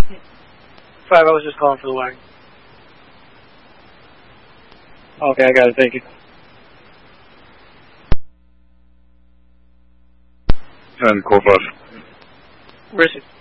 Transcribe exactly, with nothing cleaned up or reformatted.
Five, I was just calling for the wagon. Okay, I got it, thank you. ten, call five. Where is it?